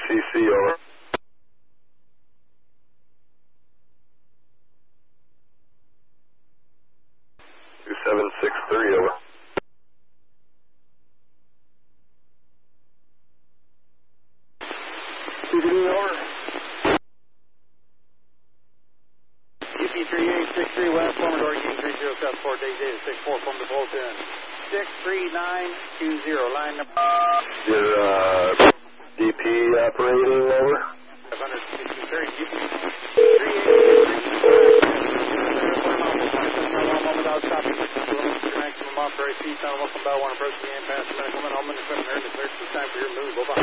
OPCC, over. Two 763, over. Over. UP 3863 West, former door King 3074, day 64 from the Bolton. 63920, line number. Your DP operating, over. 563 UP 3863. Maximum operate speed, sound welcome bow, one approach the impasse, medical men, home and equipment, early clear for time for your move. Bye-bye.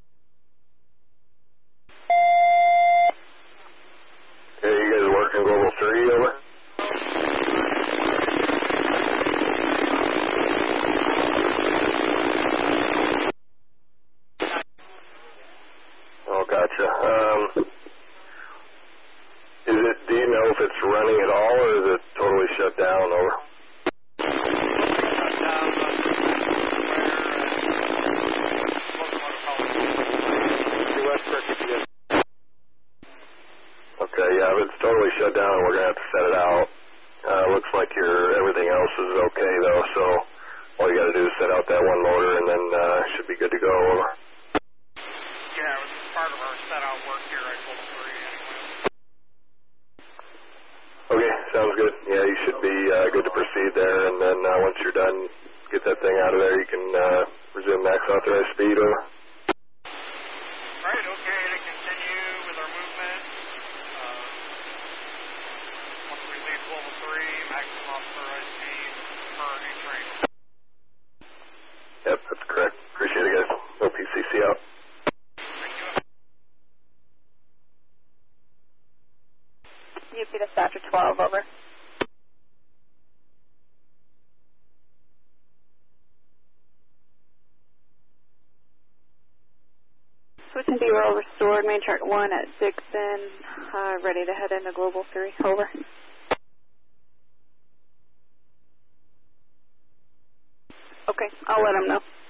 Okay, you guys working Global 3, over. Oh, gotcha. Do you know if it's running at all, or is it totally shut down, over? Okay, yeah, if it's totally shut down, we're going to have to set it out. Looks like everything else is okay, though, so all you got to do is set out that one motor, and then should be good to go, over. Yeah, it was part of our set-out work here at Global 3 anyway. Okay, sounds good. Yeah, you should be good to proceed there, and then once you're done, get that thing out of there, you can resume max authorized speed, over. Alright, okay to continue with our movement. Once we leave Global 3, maximum authorized speed per new train. Yep, that's correct. Appreciate it, guys. OPCC out. UP Dispatcher 12, over. Switching B-roll restored, main chart 1 at Dixon, ready to head into Global 3, over. Okay, I'll let them know.